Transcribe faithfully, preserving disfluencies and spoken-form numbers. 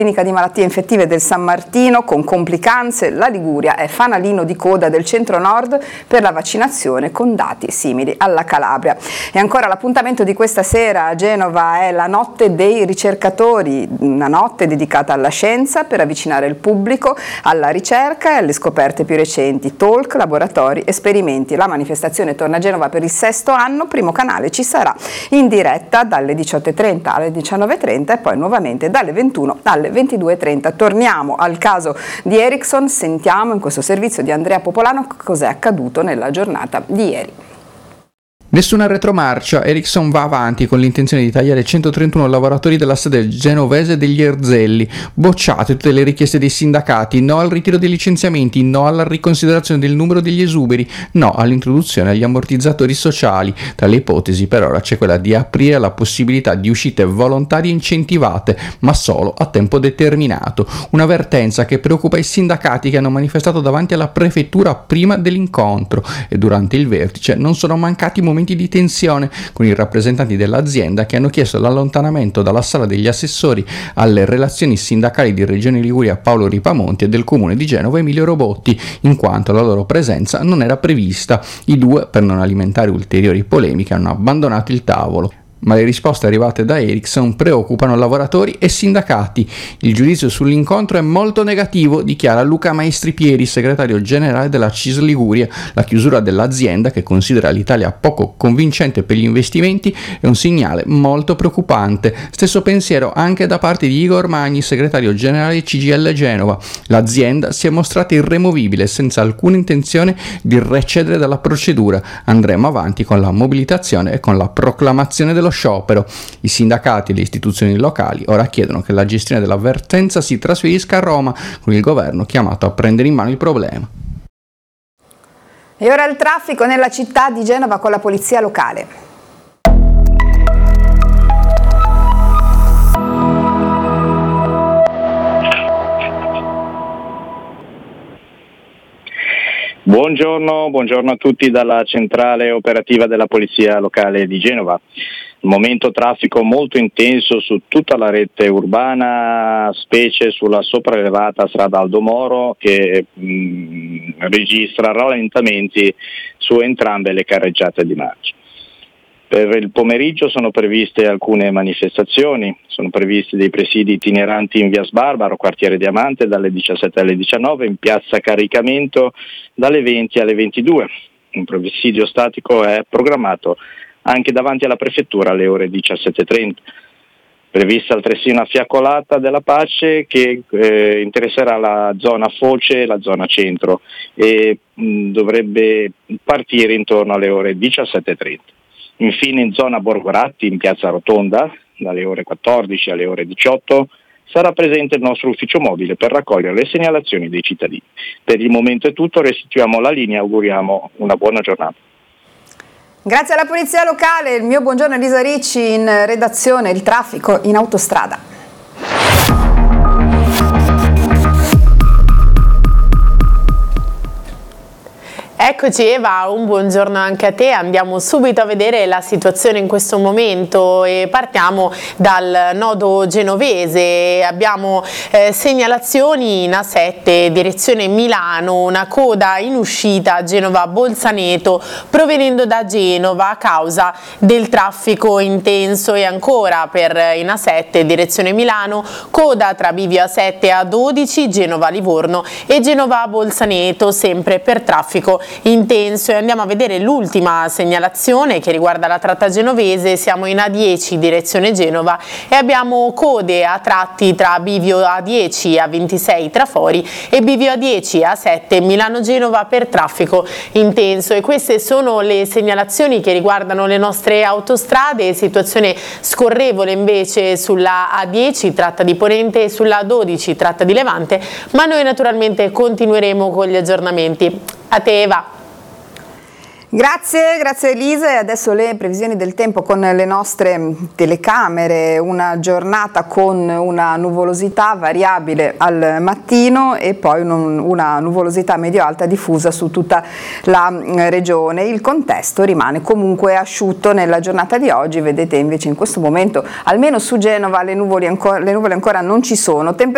Clinica di malattie infettive del San Martino con complicanze, la Liguria è fanalino di coda del centro-nord per la vaccinazione con dati simili alla Calabria. E ancora l'appuntamento di questa sera a Genova è la notte dei ricercatori, una notte dedicata alla scienza per avvicinare il pubblico alla ricerca e alle scoperte più recenti, talk, laboratori, esperimenti. La manifestazione torna a Genova per il sesto anno, Primo Canale ci sarà in diretta dalle diciotto e trenta alle diciannove e trenta e poi nuovamente dalle ventuno alle ventidue e trenta. Torniamo al caso di Ericsson, sentiamo in questo servizio di Andrea Popolano cos'è accaduto nella giornata di ieri. Nessuna retromarcia, Ericsson va avanti con l'intenzione di tagliare centotrentuno lavoratori della sede genovese degli Erzelli, bocciate tutte le richieste dei sindacati, no al ritiro dei licenziamenti, no alla riconsiderazione del numero degli esuberi, no all'introduzione agli ammortizzatori sociali. Tra le ipotesi per ora c'è quella di aprire la possibilità di uscite volontarie incentivate, ma solo a tempo determinato, un'avvertenza che preoccupa i sindacati che hanno manifestato davanti alla prefettura prima dell'incontro e durante il vertice non sono mancati momenti di tensione con i rappresentanti dell'azienda che hanno chiesto l'allontanamento dalla sala degli assessori alle relazioni sindacali di Regione Liguria Paolo Ripamonti e del comune di Genova Emilio Robotti, in quanto la loro presenza non era prevista. I due, per non alimentare ulteriori polemiche, hanno abbandonato il tavolo. Ma le risposte arrivate da Ericsson preoccupano lavoratori e sindacati. Il giudizio sull'incontro è molto negativo, dichiara Luca Maestri Pieri, segretario generale della C I S Liguria. La chiusura dell'azienda, che considera l'Italia poco convincente per gli investimenti, è un segnale molto preoccupante. Stesso pensiero anche da parte di Igor Magni, segretario generale C G I L Genova. L'azienda si è mostrata irremovibile, senza alcuna intenzione di recedere dalla procedura. Andremo avanti con la mobilitazione e con la proclamazione dello sciopero. I sindacati e le istituzioni locali ora chiedono che la gestione dell'avvertenza si trasferisca a Roma, con il governo chiamato a prendere in mano il problema. E ora il traffico nella città di Genova con la polizia locale. Buongiorno, buongiorno a tutti dalla centrale operativa della Polizia Locale di Genova. Momento traffico molto intenso su tutta la rete urbana, specie sulla sopraelevata strada Aldo Moro che mh, registra rallentamenti su entrambe le carreggiate di marcia. Per il pomeriggio sono previste alcune manifestazioni, sono previsti dei presidi itineranti in via Sbarbaro, quartiere Diamante, dalle diciassette alle diciannove, in piazza Caricamento dalle venti alle ventidue. Un presidio statico è programmato anche davanti alla prefettura alle ore diciassette e trenta. Prevista altresì una fiaccolata della pace che eh, interesserà la zona Foce e la zona centro e mh, dovrebbe partire intorno alle ore diciassette e trenta. Infine in zona Borgoratti, in piazza Rotonda, dalle ore quattordici alle ore diciotto, sarà presente il nostro ufficio mobile per raccogliere le segnalazioni dei cittadini. Per il momento è tutto, restituiamo la linea e auguriamo una buona giornata. Grazie alla Polizia Locale, il mio buongiorno Elisa Ricci in redazione, il traffico in autostrada. Eccoci Eva, un buongiorno anche a te. Andiamo subito a vedere la situazione in questo momento e partiamo dal nodo genovese. Abbiamo eh, segnalazioni in A sette direzione Milano, una coda in uscita a Genova Bolzaneto provenendo da Genova a causa del traffico intenso, e ancora per in A sette direzione Milano, coda tra bivio A sette e A dodici Genova Livorno e Genova Bolzaneto sempre per traffico intenso. E andiamo a vedere l'ultima segnalazione che riguarda la tratta genovese. Siamo in A dieci direzione Genova e abbiamo code a tratti tra bivio A dieci e A ventisei Trafori e bivio A dieci e A sette Milano-Genova per traffico intenso. E queste sono le segnalazioni che riguardano le nostre autostrade. Situazione scorrevole invece sulla A dieci tratta di Ponente e sulla A dodici tratta di Levante, ma noi naturalmente continueremo con gli aggiornamenti. A te Eva. Grazie, grazie Elisa. E adesso le previsioni del tempo con le nostre telecamere. Una giornata con una nuvolosità variabile al mattino e poi un, una nuvolosità medio-alta diffusa su tutta la regione. Il contesto rimane comunque asciutto nella giornata di oggi. Vedete invece in questo momento, almeno su Genova, le nuvole ancora, le nuvole ancora non ci sono. Temper-